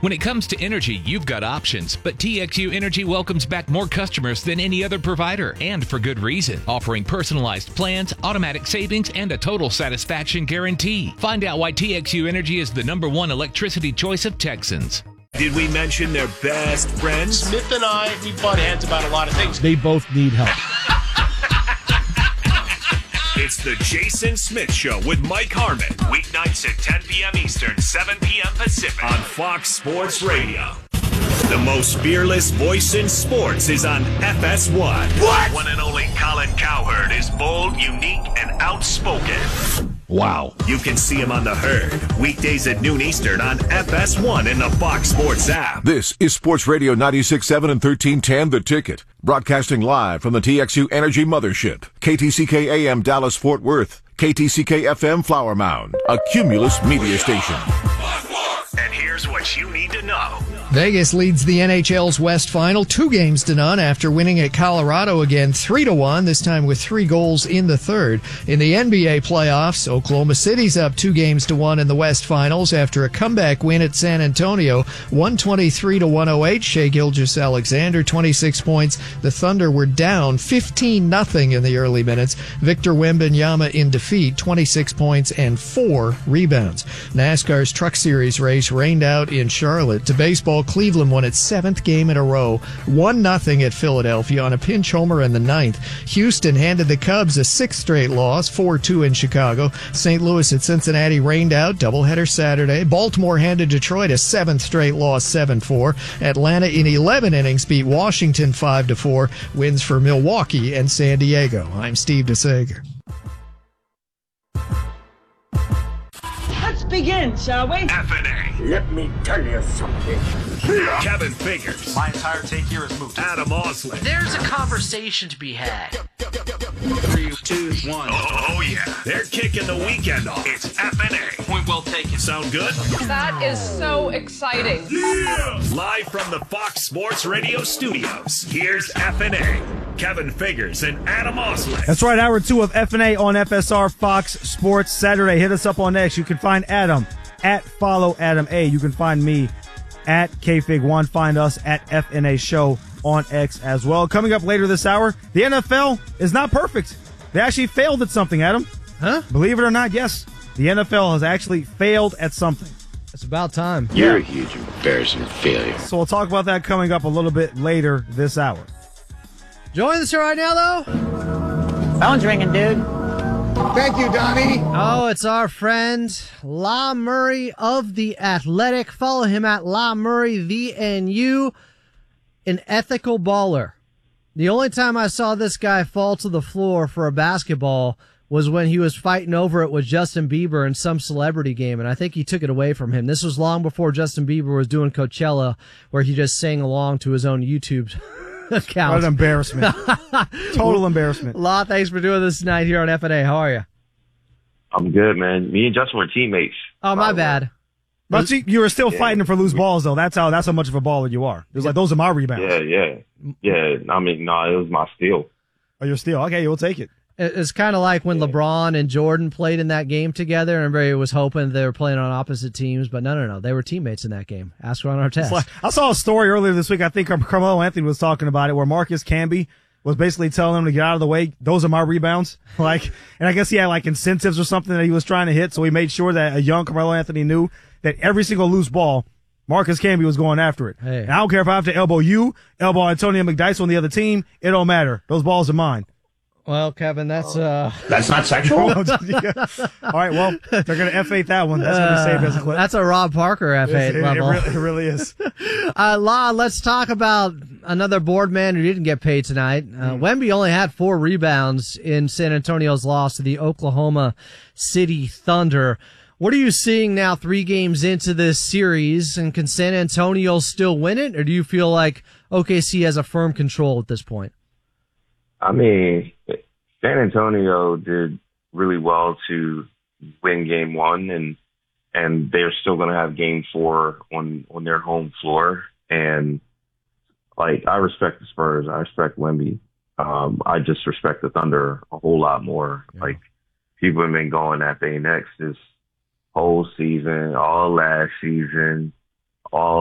When it comes to energy, you've got options, but TXU Energy welcomes back more customers than any other provider, and for good reason, offering personalized plans, automatic savings, and a total satisfaction guarantee. Find out why TXU Energy is the #1 electricity choice of Texans. Did we mention they're best friends? Smith and I, we butt heads about a lot of things. They both need help. It's the Jason Smith Show with Mike Harmon. Weeknights at 10 p.m. Eastern, 7 p.m. Pacific. On Fox Sports Radio. The most fearless voice in sports is on FS1. What? One and only Colin Cowherd is bold, unique, and outspoken. Wow. You can see him on The Herd, weekdays at noon Eastern on FS1 and the Fox Sports app. This is Sports Radio 96.7 and 1310 The Ticket. Broadcasting live from the TXU Energy Mothership. KTCK AM Dallas Fort Worth. KTCK FM Flower Mound. A Cumulus media station. And here's what you need to know. Vegas leads the NHL's West Final 2-0 after winning at Colorado again 3-1, this time with 3 goals in the third. In the NBA playoffs, Oklahoma City's up 2-1 in the West Finals after a comeback win at San Antonio, 123-108. Shai Gilgeous-Alexander, 26 points. The Thunder were down 15-0 in the early minutes. Victor Wembanyama in defeat, 26 points and 4 rebounds. NASCAR's Truck Series race rained out in Charlotte. To baseball, Cleveland won its 7th game in a row, 1-0 at Philadelphia on a pinch homer in the 9th. Houston handed the Cubs a 6th straight loss, 4-2 in Chicago. St. Louis at Cincinnati rained out, doubleheader Saturday. Baltimore handed Detroit a 7th straight loss, 7-4. Atlanta in 11 innings beat Washington 5-4. Wins for Milwaukee and San Diego. I'm Steve DeSager. Let's begin, shall we? FNA. Let me tell you something. Kevin Figures. My entire take here is moved. Adam Osley. There's a conversation to be had. 3, 2, 1. Oh, yeah. They're kicking the weekend off. It's FNA. Point well taken. Sound good? That is so exciting. Yeah! Live from the Fox Sports Radio studios, here's FNA. Kevin Figures and Adam Osley. That's right, hour 2 of FNA on FSR Fox Sports Saturday. Hit us up on X. You can find Adam at Follow Adam A. You can find me at KFig1. Find us at FNA Show on X as well. Coming up later this hour, the NFL is not perfect. They actually failed at something, Adam. Huh? Believe it or not, yes. The NFL has actually failed at something. It's about time. You're a huge embarrassing failure. So we'll talk about that coming up a little bit later this hour. Joining us right now, though. Phone's ringing, dude. Thank you, Donnie. Oh, it's our friend La Murray of The Athletic. Follow him at La Murray, VNU, an ethical baller. The only time I saw this guy fall to the floor for a basketball was when he was fighting over it with Justin Bieber in some celebrity game, and I think he took it away from him. This was long before Justin Bieber was doing Coachella, where he just sang along to his own YouTube account. What an embarrassment. Total embarrassment. La, thanks for doing this tonight here on FNA. How are you? I'm good, man. Me and Justin were teammates. Oh, my bad. But see, you were still fighting for loose balls, though. That's how much of a baller you are. It was like, those are my rebounds. Yeah. I mean, no, it was my steal. Oh, your steal. Okay, we'll take it. It's kind of like when LeBron and Jordan played in that game together, and everybody was hoping they were playing on opposite teams, but no. They were teammates in that game. Ask Ron Artest. Like, I saw a story earlier this week. I think Carmelo Anthony was talking about it, where Marcus Camby was basically telling him to get out of the way. Those are my rebounds. And I guess he had like incentives or something that he was trying to hit, so he made sure that a young Carmelo Anthony knew that every single loose ball, Marcus Camby was going after it. Hey. And I don't care if I have to elbow Antonio McDyess on the other team. It don't matter. Those balls are mine. Well, Kevin, that's not sexual. Yeah. All right, well, they're going to F8 that one. That's going to be saved as a clip. That's a Rob Parker F8 level. It really is. La, let's talk about another board man who didn't get paid tonight. Wemby only had 4 rebounds in San Antonio's loss to the Oklahoma City Thunder. What are you seeing now 3 games into this series, and can San Antonio still win it, or do you feel like OKC has a firm control at this point? I mean, San Antonio did really well to win game 1, and they're still going to have game 4 on their home floor. And like, I respect the Spurs. I respect Wemby. I just respect the Thunder a whole lot more. Yeah. Like, people have been going at their necks this whole season, all last season, all